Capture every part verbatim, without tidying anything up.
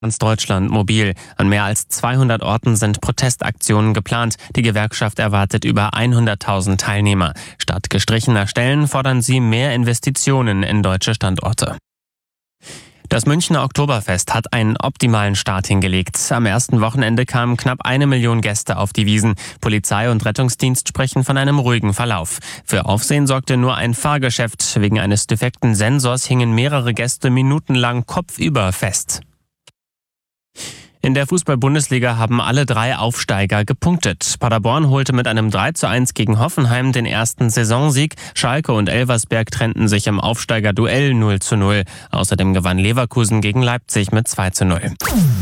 Ganz Deutschland mobil. An mehr als zweihundert Orten sind Protestaktionen geplant. Die Gewerkschaft erwartet über hunderttausend Teilnehmer. Statt gestrichener Stellen fordern sie mehr Investitionen in deutsche Standorte. Das Münchner Oktoberfest hat einen optimalen Start hingelegt. Am ersten Wochenende kamen knapp eine Million Gäste auf die Wiesn. Polizei und Rettungsdienst sprechen von einem ruhigen Verlauf. Für Aufsehen sorgte nur ein Fahrgeschäft. Wegen eines defekten Sensors hingen mehrere Gäste minutenlang kopfüber fest. In der Fußball-Bundesliga haben alle drei Aufsteiger gepunktet. Paderborn holte mit einem drei zu eins gegen Hoffenheim den ersten Saisonsieg. Schalke und Elversberg trennten sich im Aufsteigerduell null zu null. Außerdem gewann Leverkusen gegen Leipzig mit zwei zu null.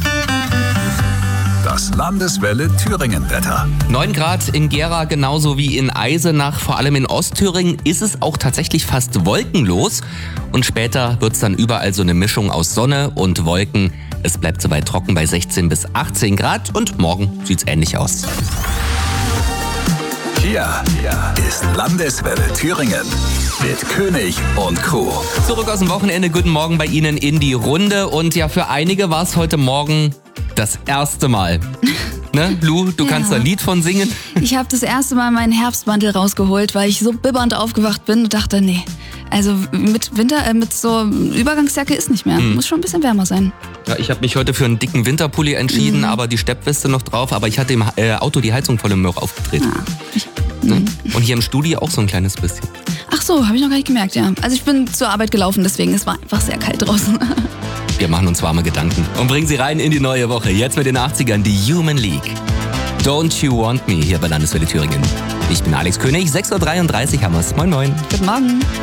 Das Landeswelle Thüringen-Wetter. neun Grad in Gera genauso wie in Eisenach. Vor allem in Ostthüringen ist es auch tatsächlich fast wolkenlos. Und später wird es dann überall so eine Mischung aus Sonne und Wolken. Es bleibt soweit trocken bei sechzehn bis achtzehn Grad und morgen sieht es ähnlich aus. Hier ist Landeswelle Thüringen mit König und Crew. Zurück aus dem Wochenende, guten Morgen bei Ihnen in die Runde. Und ja, für einige war es heute Morgen das erste Mal. Ne, Lu, du Ja. kannst da ein Lied von singen. Ich habe das erste Mal meinen Herbstmantel rausgeholt, weil ich so bibbernd aufgewacht bin und dachte, nee, also mit Winter, äh, mit so Übergangsjacke ist nicht mehr. Mhm. Muss schon ein bisschen wärmer sein. Ja, ich habe mich heute für einen dicken Winterpulli entschieden, Mhm. aber die Steppweste noch drauf. Aber ich hatte im äh, Auto die Heizung voll im Möhr aufgedreht. Ja. Ich, Ne? Und hier im Studio auch so ein kleines bisschen. Ach so, habe ich noch gar nicht gemerkt, ja. Also ich bin zur Arbeit gelaufen, deswegen es war einfach sehr kalt draußen. Wir machen uns warme Gedanken und bringen sie rein in die neue Woche. Jetzt mit den achtzigern, die Human League. Don't You Want Me hier bei Landeswelle Thüringen. Ich bin Alex König, sechs Uhr dreiunddreißig haben wir's. Moin moin. Guten Morgen.